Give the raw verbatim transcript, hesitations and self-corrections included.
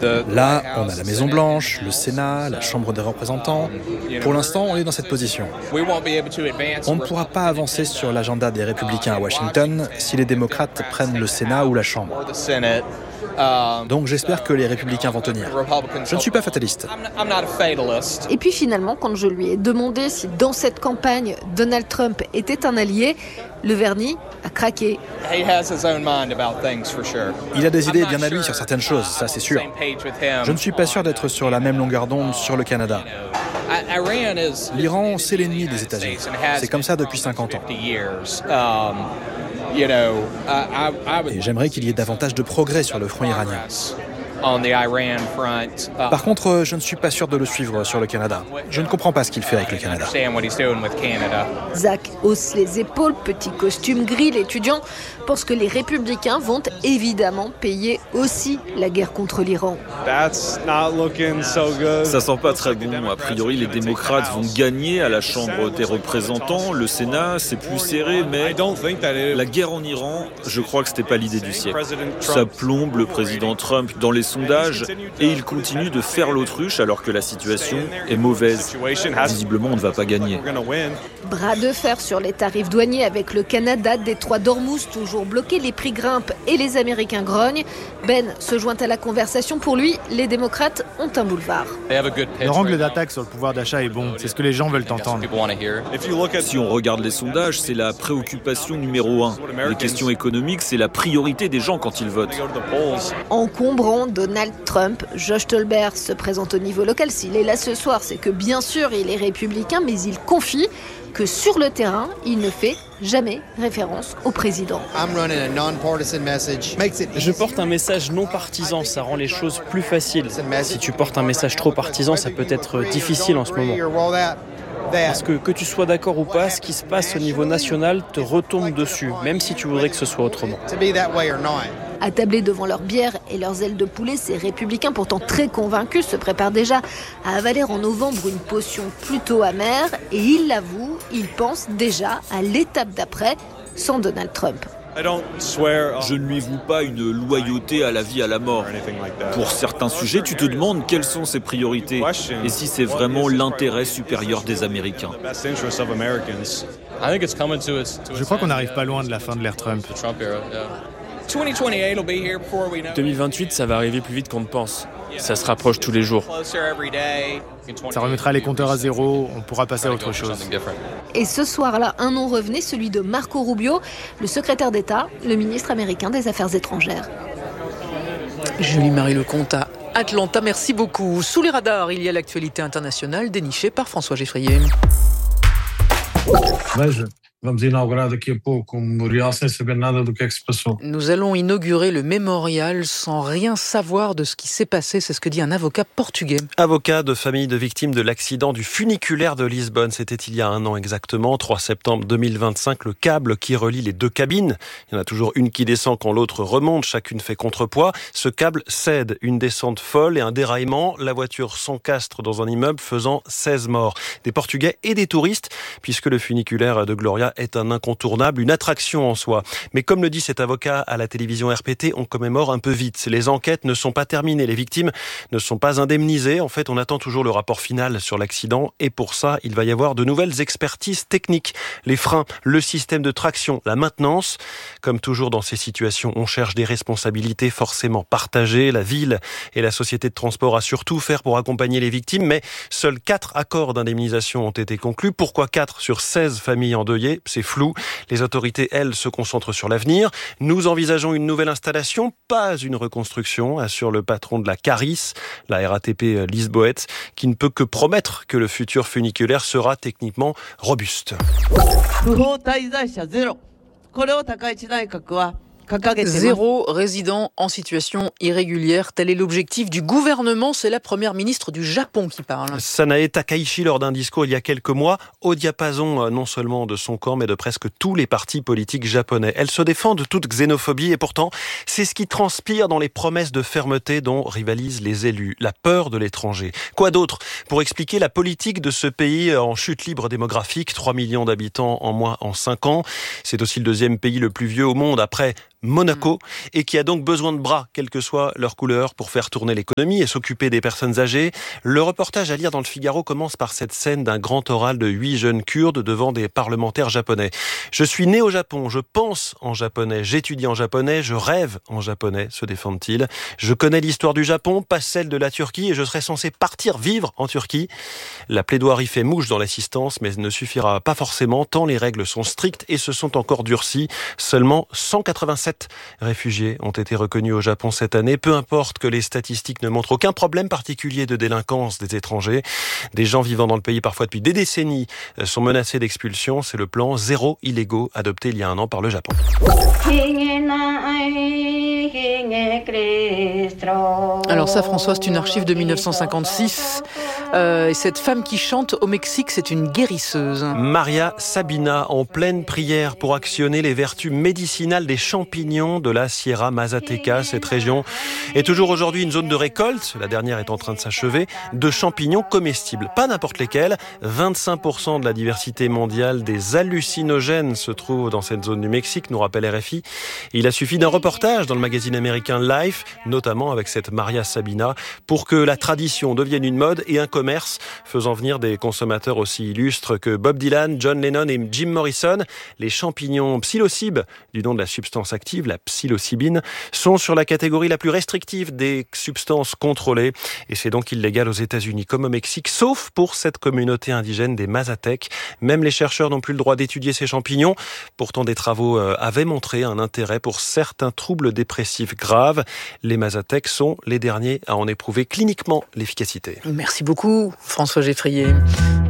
Là, on a la Maison-Blanche, le Sénat, la Chambre des représentants. Pour l'instant, on est dans cette position. On ne pourra pas avancer sur l'agenda des républicains à Washington si les démocrates prennent le Sénat ou la Chambre. Donc j'espère que les républicains vont tenir. Je ne suis pas fataliste. Et puis finalement, quand je lui ai demandé si dans cette campagne, Donald Trump était un allié, le vernis a craqué. Il a des idées bien à lui sur certaines choses, ça c'est sûr. Je ne suis pas sûr d'être sur la même longueur d'onde sur le Canada. L'Iran, c'est l'ennemi des États-Unis. C'est comme ça depuis cinquante ans. Et j'aimerais qu'il y ait davantage de progrès sur le front iranien. Par contre, je ne suis pas sûr de le suivre sur le Canada. Je ne comprends pas ce qu'il fait avec le Canada. Zach hausse les épaules, petit costume gris, l'étudiant pense que les républicains vont évidemment payer aussi la guerre contre l'Iran. Ça sent pas très bon. A priori, les démocrates vont gagner à la Chambre des représentants. Le Sénat, c'est plus serré, mais la guerre en Iran, je crois que c'était pas l'idée du siècle. Ça plombe le président Trump dans les sondages et il continue de faire l'autruche alors que la situation est mauvaise. Visiblement, on ne va pas gagner. Bras de fer sur les tarifs douaniers avec le Canada, détroit d'Ormuz toujours bloqué, les prix grimpent et les Américains grognent. Ben se joint à la conversation. Pour lui, les démocrates ont un boulevard. Leur angle d'attaque sur le pouvoir d'achat est bon, c'est ce que les gens veulent entendre. Si on regarde les sondages, c'est la préoccupation numéro un. Les questions économiques, c'est la priorité des gens quand ils votent. Encombrant, Donald Trump, Josh Tolbert se présente au niveau local. S'il est là ce soir, c'est que bien sûr il est républicain, mais il confie que sur le terrain, il ne fait jamais référence au président. Je porte un message non partisan, ça rend les choses plus faciles. Si tu portes un message trop partisan, ça peut être difficile en ce moment. Parce que que tu sois d'accord ou pas, ce qui se passe au niveau national te retombe dessus, même si tu voudrais que ce soit autrement. Attablés devant leur bière et leurs ailes de poulet, ces républicains, pourtant très convaincus, se préparent déjà à avaler en novembre une potion plutôt amère. Et ils l'avouent, ils pensent déjà à l'étape d'après, sans Donald Trump. Je ne lui voue pas une loyauté à la vie à la mort. Pour certains sujets, tu te demandes quelles sont ses priorités et si c'est vraiment l'intérêt supérieur des Américains. Je crois qu'on n'arrive pas loin de la fin de l'ère Trump. deux mille vingt-huit, ça va arriver plus vite qu'on ne pense. Ça se rapproche tous les jours. Ça remettra les compteurs à zéro, on pourra passer à autre chose. Et ce soir-là, un nom revenait, celui de Marco Rubio, le secrétaire d'État, le ministre américain des Affaires étrangères. Julie-Marie Lecomte à Atlanta, merci beaucoup. Sous les radars, il y a l'actualité internationale dénichée par François Geffrier. Nous allons inaugurer le mémorial sans rien savoir de ce qui s'est passé. C'est ce que dit un avocat portugais. Avocat de famille de victimes de l'accident du funiculaire de Lisbonne. C'était il y a un an exactement, trois septembre deux mille vingt-cinq. Le câble qui relie les deux cabines. Il y en a toujours une qui descend quand l'autre remonte. Chacune fait contrepoids. Ce câble cède, une descente folle et un déraillement. La voiture s'encastre dans un immeuble faisant seize morts. Des Portugais et des touristes, puisque le funiculaire de Gloria est un incontournable, une attraction en soi. Mais comme le dit cet avocat à la télévision R P T, on commémore un peu vite. Les enquêtes ne sont pas terminées, les victimes ne sont pas indemnisées. En fait, on attend toujours le rapport final sur l'accident et pour ça, il va y avoir de nouvelles expertises techniques. Les freins, le système de traction, la maintenance. Comme toujours dans ces situations, on cherche des responsabilités forcément partagées. La ville et la société de transport assurent tout faire pour accompagner les victimes, mais seuls quatre accords d'indemnisation ont été conclus. Pourquoi quatre sur seize familles endeuillées? C'est flou. Les autorités, elles, se concentrent sur l'avenir. Nous envisageons une nouvelle installation, pas une reconstruction, assure le patron de la Caris, la R A T P Lisboète, qui ne peut que promettre que le futur funiculaire sera techniquement robuste. Zéro résident en situation irrégulière, tel est l'objectif du gouvernement. C'est la première ministre du Japon qui parle. Sanae Takaichi, lors d'un discours il y a quelques mois, au diapason non seulement de son camp, mais de presque tous les partis politiques japonais. Elle se défend de toute xénophobie et pourtant, c'est ce qui transpire dans les promesses de fermeté dont rivalisent les élus. La peur de l'étranger. Quoi d'autre pour expliquer la politique de ce pays en chute libre démographique, trois millions d'habitants en moins en cinq ans. C'est aussi le deuxième pays le plus vieux au monde après Monaco, et qui a donc besoin de bras, quelle que soit leur couleur, pour faire tourner l'économie et s'occuper des personnes âgées. Le reportage à lire dans le Figaro commence par cette scène d'un grand oral de huit jeunes Kurdes devant des parlementaires japonais. Je suis né au Japon, je pense en japonais, j'étudie en japonais, je rêve en japonais, se défendent-ils. Je connais l'histoire du Japon, pas celle de la Turquie, et je serais censé partir vivre en Turquie. La plaidoirie fait mouche dans l'assistance, mais ne suffira pas forcément, tant les règles sont strictes et se sont encore durcies. Seulement cent quatre-vingt-sept réfugiés ont été reconnus au Japon cette année. Peu importe que les statistiques ne montrent aucun problème particulier de délinquance des étrangers. Des gens vivant dans le pays parfois depuis des décennies sont menacés d'expulsion. C'est le plan zéro illégaux adopté il y a un an par le Japon. Alors ça, François, c'est une archive de dix-neuf cent cinquante-six. Euh, et cette femme qui chante au Mexique, c'est une guérisseuse. Maria Sabina, en pleine prière pour actionner les vertus médicinales des champignons de la Sierra Mazateca. Cette région est toujours aujourd'hui une zone de récolte, la dernière est en train de s'achever, de champignons comestibles. Pas n'importe lesquels, vingt-cinq pour cent de la diversité mondiale des hallucinogènes se trouve dans cette zone du Mexique, nous rappelle R F I. Il a suffi d'un reportage dans le magazine américain Life, notamment avec cette Maria Sabina, pour que la tradition devienne une mode et un commerce, faisant venir des consommateurs aussi illustres que Bob Dylan, John Lennon et Jim Morrison. Les champignons psilocybes, du nom de la substance active, la psilocybine, sont sur la catégorie la plus restrictive des substances contrôlées. Et c'est donc illégal aux États-Unis comme au Mexique, sauf pour cette communauté indigène des Mazatèques. Même les chercheurs n'ont plus le droit d'étudier ces champignons. Pourtant, des travaux avaient montré un intérêt pour certains troubles dépressifs graves. Les Mazatèques sont les derniers à en éprouver cliniquement l'efficacité. Merci beaucoup, François Geffrier.